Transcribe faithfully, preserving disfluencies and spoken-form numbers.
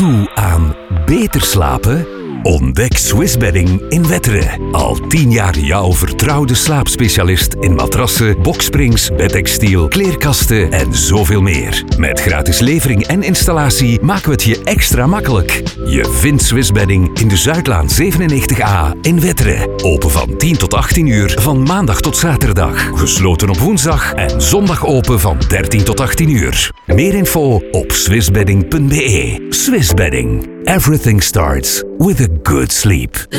Toe aan beter slapen? Ontdek Swiss Bedding in Wetteren. Al tien jaar jouw vertrouwde slaapspecialist in matrassen, boksprings, bedtextiel, kleerkasten en zoveel meer. Met gratis levering en installatie maken we het je extra makkelijk. Je vindt Swiss Bedding in de Zuidlaan zevenennegentig A in Wetteren. Open van tien tot achttien uur, van maandag tot zaterdag. Gesloten op woensdag en zondag open van dertien tot achttien uur. Meer info op swissbedding punt be. Swiss Bedding. Everything starts with a good sleep.